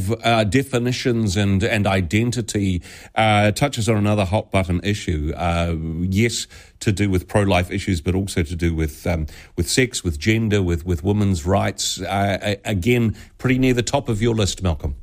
of definitions and identity touches on another hot button issue. Yes, to do with pro-life issues, but also to do with sex, with gender, with women's rights. Again, pretty near the top of your list, Malcolm.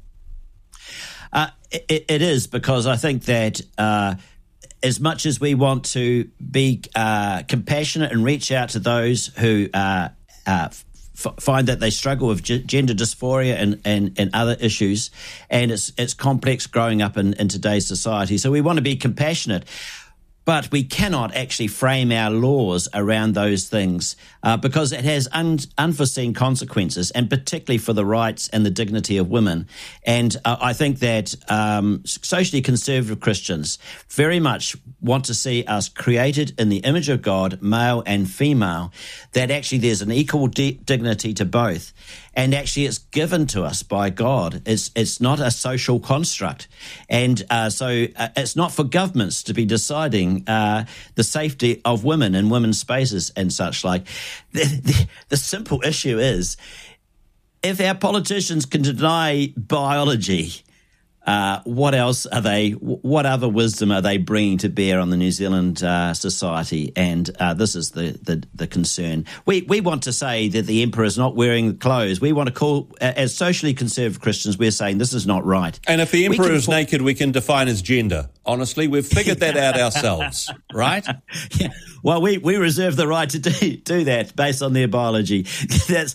It is, because I think that as much as we want to be compassionate and reach out to those who find that they struggle with gender dysphoria and other issues, and it's complex growing up in today's society. So we want to be compassionate, but we cannot actually frame our laws around those things because it has unforeseen consequences, and particularly for the rights and the dignity of women. And I think that socially conservative Christians very much want to see us created in the image of God, male and female, that actually there's an equal dignity to both. And actually it's given to us by God. It's not a social construct. And so it's not for governments to be deciding the safety of women in women's spaces and such like. The simple issue is, if our politicians can deny biology, what else are they? What other wisdom are they bringing to bear on the New Zealand society? And this is the concern. We want to say that the emperor is not wearing clothes. We want to call, as socially conservative Christians, we're saying this is not right. And if the emperor is naked, we can define his gender. Honestly, we've figured that out ourselves, right? Yeah. Well, we reserve the right to do that based on their biology. That's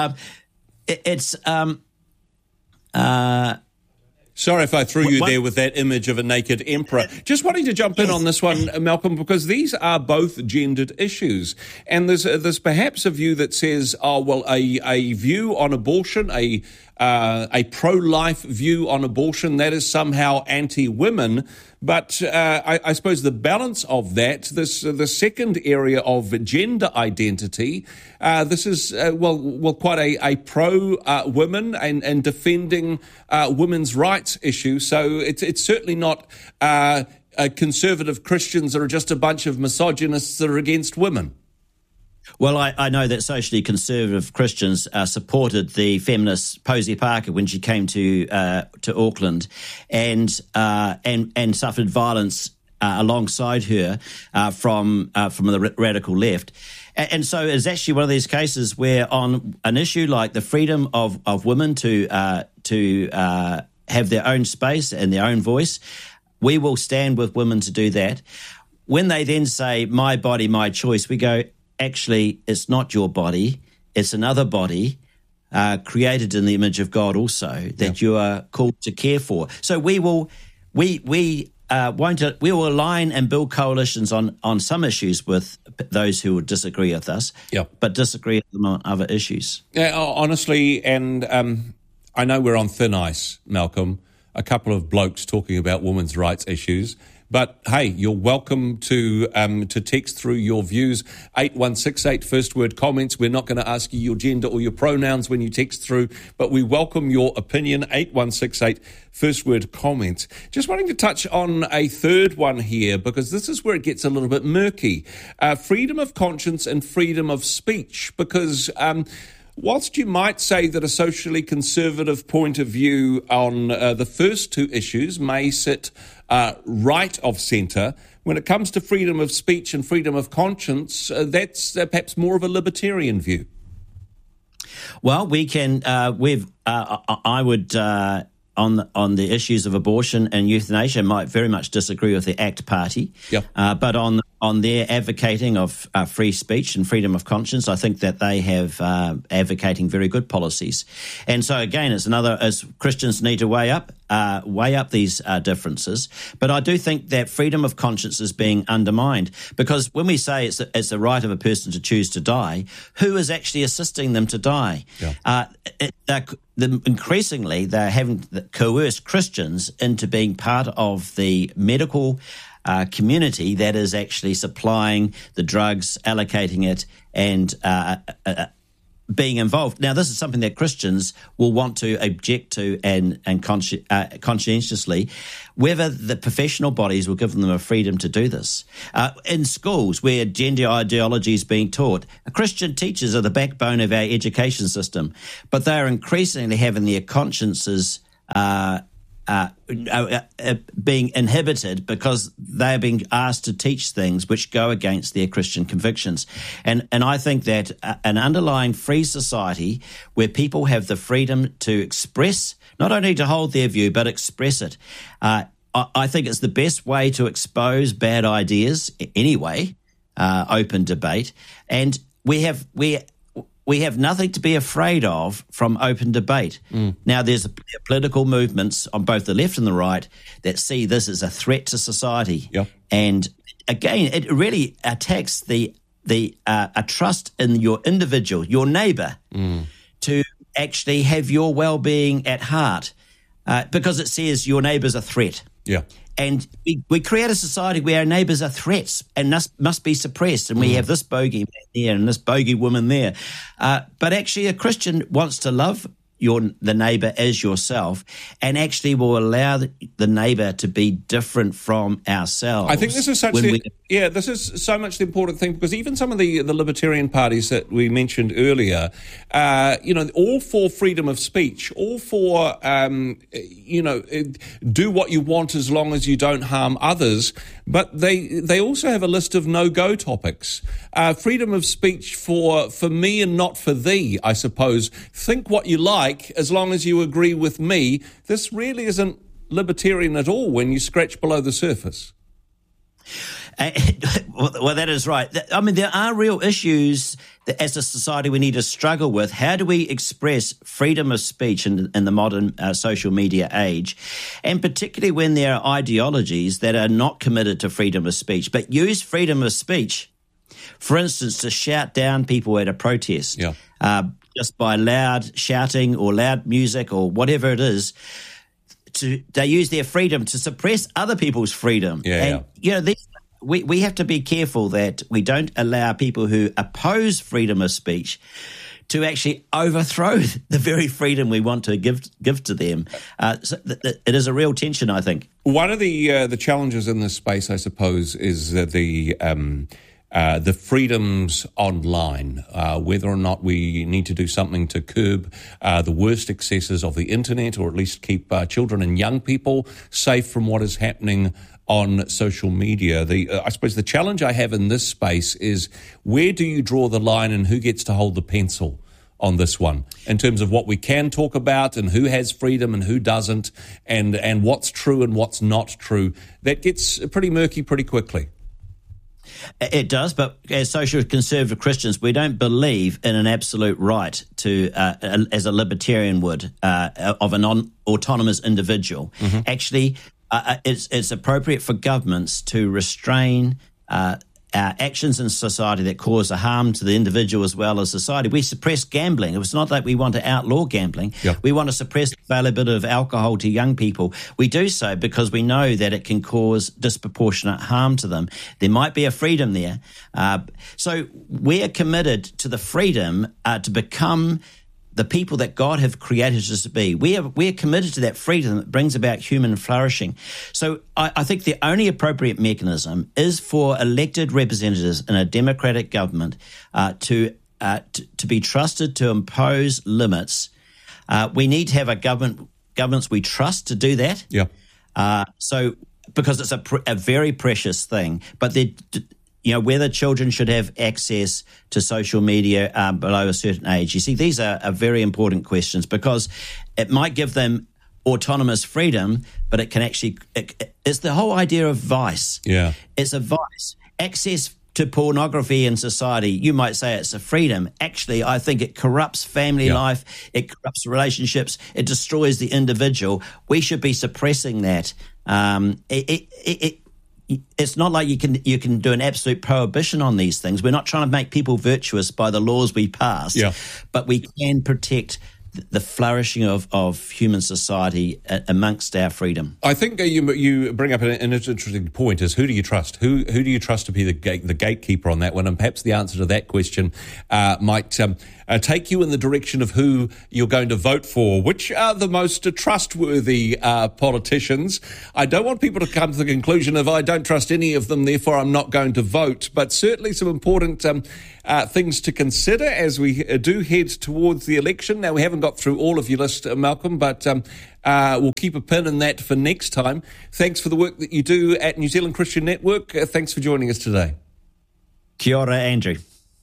Sorry if I threw you there with that image of a naked emperor. Just wanting to jump in on this one, Malcolm, because these are both gendered issues. And there's perhaps a view that says, a view on abortion, a pro-life view on abortion, that is somehow anti-women. But I suppose the balance of that, the second area of gender identity, this is, quite a pro-women and defending women's rights issue. So it's certainly not conservative Christians that are just a bunch of misogynists that are against women. Well, I know that socially conservative Christians supported the feminist Posie Parker when she came to Auckland, and suffered violence alongside her from the radical left. And so it's actually one of these cases where, on an issue like the freedom of women to have their own space and their own voice, we will stand with women to do that. When they then say, "My body, my choice," we go, actually, it's not your body, it's another body created in the image of God also that you are called to care for. So we will align and build coalitions on some issues with those who would disagree with us, but disagree with them on other issues. Yeah, honestly, and I know we're on thin ice, Malcolm, a couple of blokes talking about women's rights issues. But, hey, you're welcome to text through your views, 8168, first word comments. We're not going to ask you your gender or your pronouns when you text through, but we welcome your opinion, 8168, first word comments. Just wanting to touch on a third one here, because this is where it gets a little bit murky. Freedom of conscience and freedom of speech, because whilst you might say that a socially conservative point of view on the first two issues may sit right of centre, when it comes to freedom of speech and freedom of conscience, that's perhaps more of a libertarian view. Well, we can. I would. On the issues of abortion and euthanasia, might very much disagree with the ACT Party. But on their advocating of free speech and freedom of conscience, I think that they have advocating very good policies. And so again, as Christians need to weigh up these differences. But I do think that freedom of conscience is being undermined, because when we say it's the right of a person to choose to die, who is actually assisting them to die? Increasingly, they're having coerced Christians into being part of the medical community that is actually supplying the drugs, allocating it, and being involved. Now, this is something that Christians will want to object to and conscientiously, whether the professional bodies will give them a freedom to do this. In schools where gender ideology is being taught, Christian teachers are the backbone of our education system, but they are increasingly having their consciences being inhibited because they're being asked to teach things which go against their Christian convictions. And I think that an underlying free society where people have the freedom to express, not only to hold their view, but express it, I think it's the best way to expose bad ideas anyway, open debate. And we have nothing to be afraid of from open debate. Now, there's political movements on both the left and the right that see this as a threat to society. Yep. And again, it really attacks the trust in your individual, your neighbour, to actually have your well-being at heart, because it says your neighbour's a threat. Yeah. And we create a society where our neighbours are threats and must be suppressed. And we have this bogey man there and this bogey woman there. But actually, a Christian wants to love the neighbour as yourself, and actually will allow the neighbour to be different from ourselves. I think this is this is so much the important thing, because even some of the libertarian parties that we mentioned earlier, all for freedom of speech, all for do what you want as long as you don't harm others, but they also have a list of no-go topics. Freedom of speech for me and not for thee, I suppose. Think what you like as long as you agree with me. This really isn't libertarian at all when you scratch below the surface. Well, that is right. I mean, there are real issues that as a society we need to struggle with. How do we express freedom of speech in the modern social media age? And particularly when there are ideologies that are not committed to freedom of speech, but use freedom of speech, for instance, to shout down people at a protest, just by loud shouting or loud music or whatever it is. They use their freedom to suppress other people's freedom. We have to be careful that we don't allow people who oppose freedom of speech to actually overthrow the very freedom we want to give to them. So it is a real tension, I think. One of the challenges in this space, I suppose, is the freedoms online, whether or not we need to do something to curb the worst excesses of the internet, or at least keep children and young people safe from what is happening on social media. I suppose the challenge I have in this space is, where do you draw the line and who gets to hold the pencil on this one, in terms of what we can talk about and who has freedom and who doesn't, and what's true and what's not true? That gets pretty murky pretty quickly. It does, but as social conservative Christians, we don't believe in an absolute right to, as a libertarian would, of a non-autonomous individual. Mm-hmm. Actually, it's appropriate for governments to restrain actions in society that cause a harm to the individual as well as society. We suppress gambling. It's not that we want to outlaw gambling. Yep. We want to suppress the availability of alcohol to young people. We do so because we know that it can cause disproportionate harm to them. There might be a freedom there. So we're committed to the freedom to become the people that God have created us to be. We are committed to that freedom that brings about human flourishing. So I think the only appropriate mechanism is for elected representatives in a democratic government to be trusted to impose limits. We need to have governments we trust to do that. Yeah. So because it's a very precious thing, but whether children should have access to social media below a certain age. You see, these are very important questions, because it might give them autonomous freedom, but it can actually, it's the whole idea of vice. Yeah. It's a vice. Access to pornography in society, you might say it's a freedom. Actually, I think it corrupts family life, it corrupts relationships, it destroys the individual. We should be suppressing that. It's not like you can do an absolute prohibition on these things. We're not trying to make people virtuous by the laws we pass, but we can protect the flourishing of human society amongst our freedom. I think you bring up an interesting point: is who do you trust? Who do you trust to be the gatekeeper on that one? And perhaps the answer to that question might take you in the direction of who you're going to vote for. Which are the most trustworthy politicians? I don't want people to come to the conclusion of I don't trust any of them, therefore I'm not going to vote. But certainly some important things to consider as we do head towards the election. Now, we haven't got through all of your list, Malcolm, but We'll keep a pin in that for next time. Thanks for the work that you do at New Zealand Christian Network. Thanks for joining us today. Kia ora, Andrew.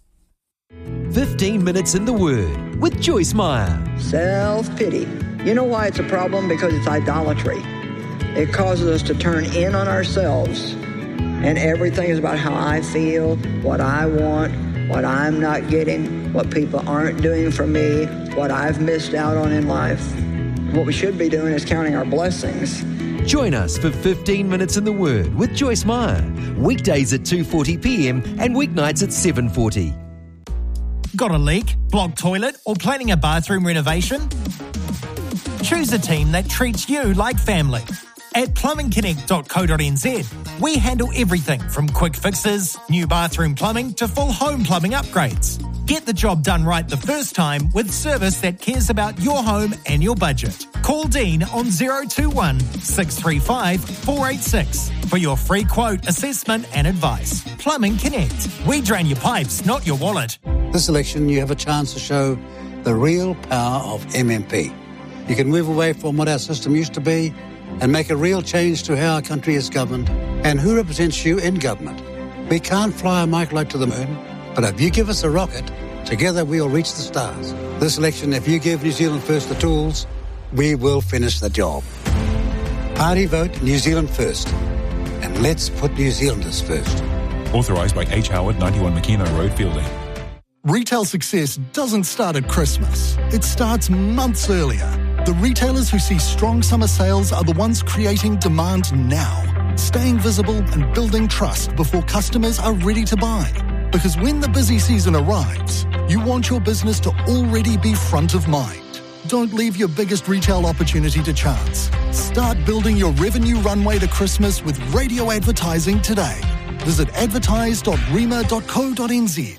15 Minutes in the Word with Joyce Meyer. Self-pity. You know why it's a problem? Because it's idolatry. It causes us to turn in on ourselves, and everything is about how I feel, what I want, what I'm not getting, what people aren't doing for me, what I've missed out on in life. What we should be doing is counting our blessings. Join us for 15 Minutes in the Word with Joyce Meyer. Weekdays at 2:40 p.m. and weeknights at 7:40. Got a leak, blocked toilet, or planning a bathroom renovation? Choose a team that treats you like family. At plumbingconnect.co.nz, we handle everything from quick fixes, new bathroom plumbing to full home plumbing upgrades. Get the job done right the first time with service that cares about your home and your budget. Call Dean on 021 635 486 for your free quote, assessment and advice. Plumbing Connect. We drain your pipes, not your wallet. This election, you have a chance to show the real power of MMP. You can move away from what our system used to be and make a real change to how our country is governed and who represents you in government. We can't fly a microlight to the moon, but if you give us a rocket, together we'll reach the stars. This election, if you give New Zealand First the tools, we will finish the job. Party vote New Zealand First. And let's put New Zealanders first. Authorised by H. Howard, 91 McKenna Road, Fielding. Retail success doesn't start at Christmas. It starts months earlier. The retailers who see strong summer sales are the ones creating demand now, staying visible and building trust before customers are ready to buy. Because when the busy season arrives, you want your business to already be front of mind. Don't leave your biggest retail opportunity to chance. Start building your revenue runway to Christmas with radio advertising today. Visit advertise.rema.co.nz.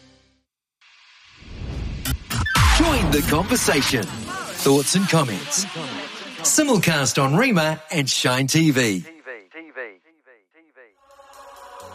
Join the conversation. Thoughts and comments. Simulcast on Rema and Shine TV.